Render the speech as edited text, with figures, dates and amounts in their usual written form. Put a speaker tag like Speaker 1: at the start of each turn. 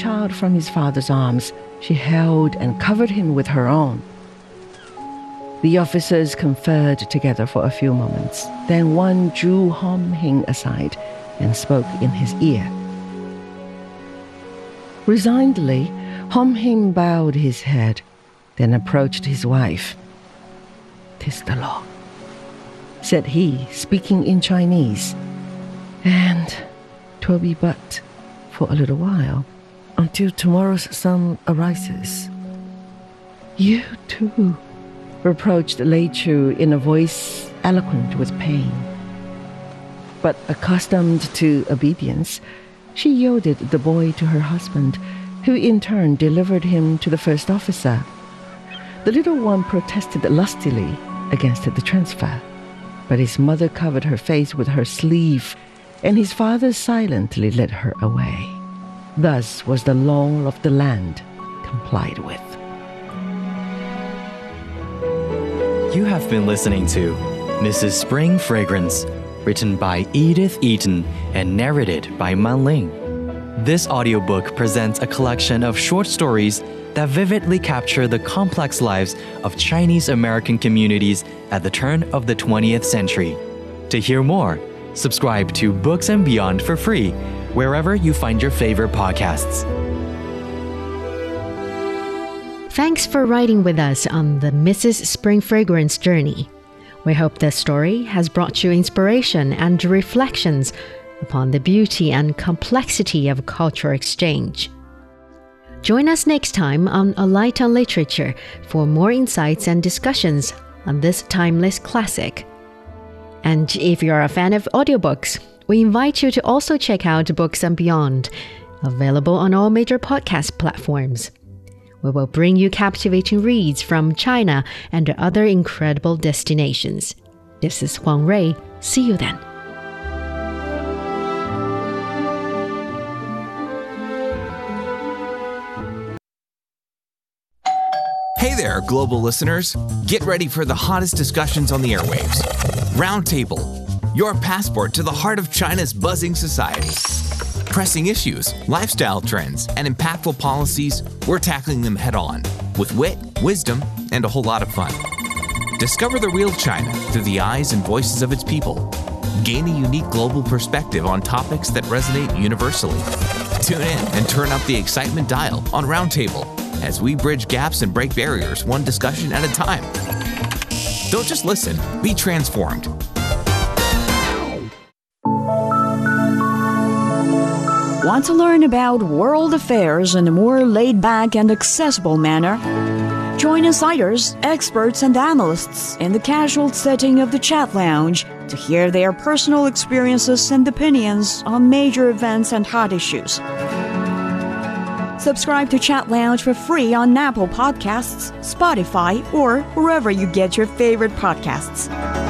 Speaker 1: child from his father's arms, she held and covered him with her own. The officers conferred together for a few moments. Then one drew Hom Hing aside and spoke in his ear. Resignedly, Hom Hing bowed his head, then approached his wife. "'Tis the law," said he, speaking in Chinese. "And 'twill be but for a little while, until tomorrow's sun arises." "You too," reproached Lei Chu in a voice eloquent with pain. But accustomed to obedience, she yielded the boy to her husband, who in turn delivered him to the first officer. The little one protested lustily against the transfer, but his mother covered her face with her sleeve, and his father silently led her away. Thus was the law of the land complied with.
Speaker 2: You have been listening to Mrs. Spring Fragrance, written by Edith Eaton and narrated by Man Ling. This audiobook presents a collection of short stories that vividly capture the complex lives of Chinese American communities at the turn of the 20th century. To hear more, subscribe to Books and Beyond for free wherever you find your favorite podcasts.
Speaker 3: Thanks for riding with us on the Mrs. Spring Fragrance journey. We hope this story has brought you inspiration and reflections upon the beauty and complexity of cultural exchange. Join us next time on A Light on Literature for more insights and discussions on this timeless classic. And if you're a fan of audiobooks, we invite you to also check out Books and Beyond, available on all major podcast platforms. We will bring you captivating reads from China and other incredible destinations. This is Huang Rui. See you then.
Speaker 4: Hey there, global listeners. Get ready for the hottest discussions on the airwaves. Roundtable, your passport to the heart of China's buzzing society. Pressing issues, lifestyle trends, and impactful policies, we're tackling them head on with wit, wisdom, and a whole lot of fun. Discover the real China through the eyes and voices of its people. Gain a unique global perspective on topics that resonate universally. Tune in and turn up the excitement dial on Roundtable as we bridge gaps and break barriers one discussion at a time. Don't just listen, be transformed.
Speaker 5: Want to learn about world affairs in a more laid-back and accessible manner? Join insiders, experts, and analysts in the casual setting of the Chat Lounge to hear their personal experiences and opinions on major events and hot issues. Subscribe to Chat Lounge for free on Apple Podcasts, Spotify, or wherever you get your favorite podcasts.